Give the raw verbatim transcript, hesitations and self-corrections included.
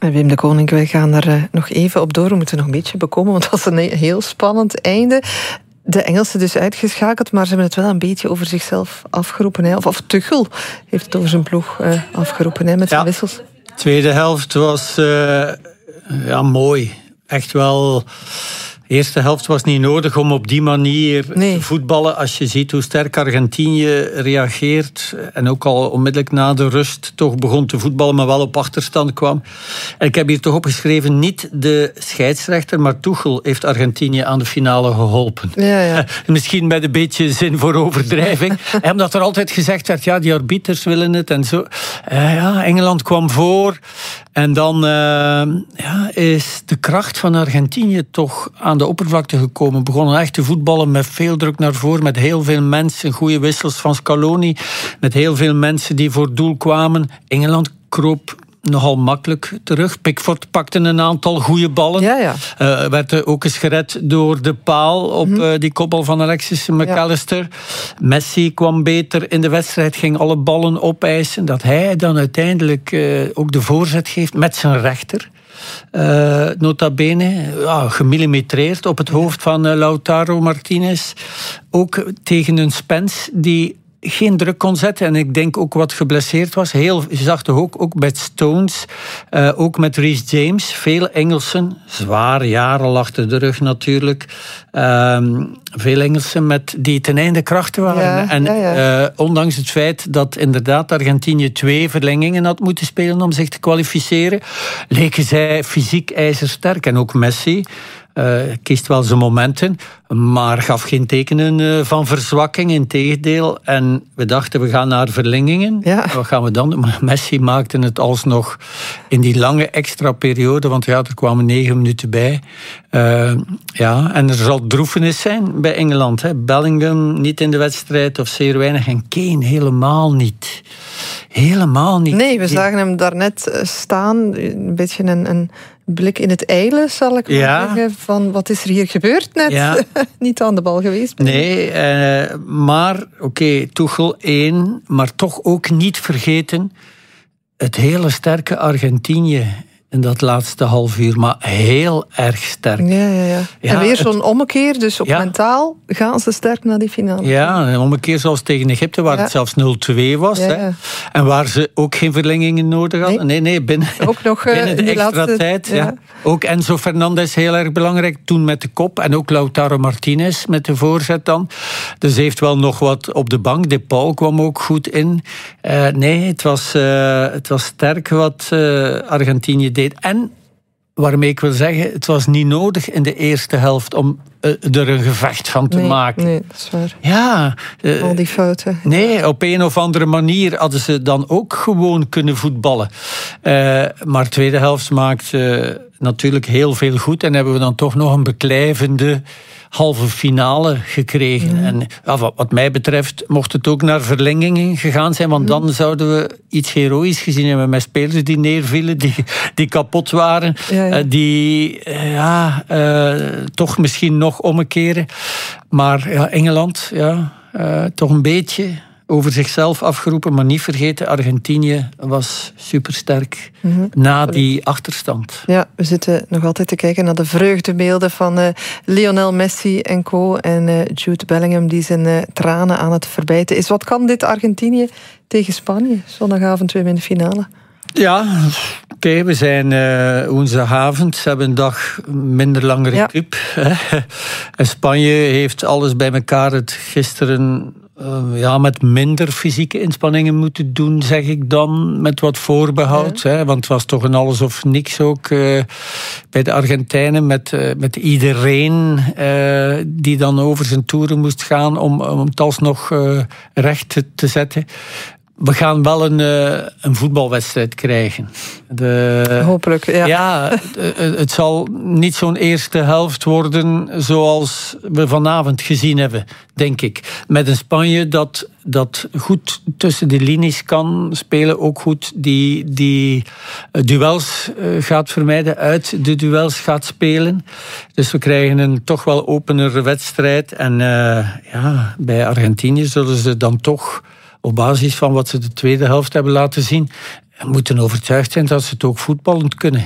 Wim de Koning, wij gaan er uh, nog even op door. We moeten nog een beetje bekomen, want dat was een heel spannend einde. De Engelsen dus uitgeschakeld, maar ze hebben het wel een beetje over zichzelf afgeroepen. Hè? Of, of Tuchel heeft het over zijn ploeg uh, afgeroepen, hè, met zijn ja. wissels. De tweede helft was uh, ja, mooi. Echt wel... De eerste helft was niet nodig om op die manier nee. te voetballen. Als je ziet hoe sterk Argentinië reageert en ook al onmiddellijk na de rust toch begon te voetballen, maar wel op achterstand kwam. En ik heb hier toch opgeschreven, niet de scheidsrechter, maar Tuchel heeft Argentinië aan de finale geholpen. Ja, ja. Misschien met een beetje zin voor overdrijving. En omdat er altijd gezegd werd, ja, die arbiters willen het en zo. Uh, ja, Engeland kwam voor. En dan uh, ja, is de kracht van Argentinië toch aan de oppervlakte gekomen. Begonnen echt te voetballen met veel druk naar voren, met heel veel mensen, goede wissels van Scaloni, met heel veel mensen die voor doel kwamen. Engeland kroop nogal makkelijk terug. Pickford pakte een aantal goede ballen. Ja, ja. Uh, werd ook eens gered door de paal op uh, die kopbal van Alexis McAllister. Ja. Messi kwam beter in de wedstrijd, ging alle ballen opeisen. Dat hij dan uiteindelijk uh, ook de voorzet geeft met zijn rechter. Uh, nota bene, ja, gemillimetreerd op het hoofd van uh, Lautaro Martinez. Ook tegen een Spence die geen druk kon zetten en ik denk ook wat geblesseerd was. Heel, je zag toch ook, ook met Stones, uh, ook met Reece James, veel Engelsen, zware jaren achter de rug natuurlijk. Um, veel Engelsen met die ten einde krachten waren. Ja, en ja, ja. Uh, ondanks het feit dat inderdaad Argentinië twee verlengingen had moeten spelen om zich te kwalificeren, leken zij fysiek ijzersterk. En ook Messi Uh, kiest wel zijn momenten, maar gaf geen tekenen uh, van verzwakking, integendeel. En we dachten, we gaan naar verlengingen. Ja. Wat gaan we dan doen? Maar Messi maakte het alsnog in die lange extra periode, want ja, er kwamen negen minuten bij. Uh, ja, en er zal droefenis zijn bij Engeland. Hè. Bellingham niet in de wedstrijd, of zeer weinig. En Kane helemaal niet. Helemaal niet. Nee, we zagen hem daarnet staan, een beetje een... een blik in het eilen, zal ik maar ja. zeggen, van wat is er hier gebeurd net? Ja. Niet aan de bal geweest. Nee, uh, maar oké, okay, Tuchel één, maar toch ook niet vergeten het hele sterke Argentinië in dat laatste half uur, maar heel erg sterk. Ja, ja, ja. ja en weer het, zo'n ommekeer, dus op ja. mentaal gaan ze sterk naar die finale. Ja, een ommekeer zoals tegen Egypte, waar ja. het zelfs nul twee was. Ja, ja. Hè? En waar ze ook geen verlengingen nodig hadden. Nee, nee, nee binnen, ook nog, binnen de extra laatste, tijd. Ja. Ja. Ook Enzo Fernandez heel erg belangrijk, toen met de kop. En ook Lautaro Martinez met de voorzet dan. Dus heeft wel nog wat op de bank. De Paul kwam ook goed in. Uh, nee, het was, uh, het was sterk wat uh, Argentinië deed. En, waarmee ik wil zeggen, het was niet nodig in de eerste helft om uh, er een gevecht van te nee, maken. Nee, dat is waar. Ja. Uh, Al die fouten. Nee, op een of andere manier hadden ze dan ook gewoon kunnen voetballen. Uh, maar de tweede helft maakt uh, natuurlijk heel veel goed en hebben we dan toch nog een beklijvende halve finale gekregen. Mm. En ja, wat mij betreft mocht het ook naar verlengingen gegaan zijn, want mm. dan zouden we iets heroïs gezien hebben met spelers die neervielen, die, die kapot waren, ja, ja. Uh, die uh, ja, uh, toch misschien nog omkeren. Maar ja, Engeland, ja, uh, toch een beetje over zichzelf afgeroepen, maar niet vergeten, Argentinië was supersterk mm-hmm. na die achterstand. Ja, we zitten nog altijd te kijken naar de vreugdebeelden van uh, Lionel Messi en co. En uh, Jude Bellingham die zijn uh, tranen aan het verbijten is. Wat kan dit Argentinië tegen Spanje? Zondagavond weer in de finale. Ja, oké, okay, we zijn uh, woensdagavond. Ze hebben een dag minder langere ja. club. En Spanje heeft alles bij elkaar het gisteren Uh, ja, met minder fysieke inspanningen moeten doen, zeg ik dan, met wat voorbehoud. Ja. Hè, want het was toch een alles of niks ook uh, bij de Argentijnen, met, uh, met iedereen uh, die dan over zijn toeren moest gaan om, om het alsnog uh, recht te, te zetten. We gaan wel een, uh, een voetbalwedstrijd krijgen. De, Hopelijk, ja. Ja, het zal niet zo'n eerste helft worden zoals we vanavond gezien hebben, denk ik. Met een Spanje dat, dat goed tussen de linies kan spelen, ook goed die, die duels gaat vermijden, uit de duels gaat spelen. Dus we krijgen een toch wel openere wedstrijd. En uh, ja, bij Argentinië zullen ze dan toch, op basis van wat ze de tweede helft hebben laten zien, moeten overtuigd zijn dat ze het ook voetballend kunnen.